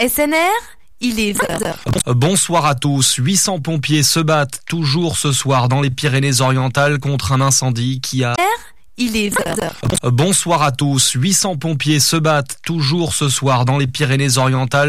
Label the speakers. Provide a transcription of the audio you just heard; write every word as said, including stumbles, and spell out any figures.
Speaker 1: S N R, il est vingt heures.
Speaker 2: Bonsoir à tous. huit cents pompiers se battent toujours ce soir dans les Pyrénées-Orientales contre un incendie qui a...
Speaker 1: Il est vingt heures.
Speaker 2: Bonsoir à tous. huit cents pompiers se battent toujours ce soir dans les Pyrénées-Orientales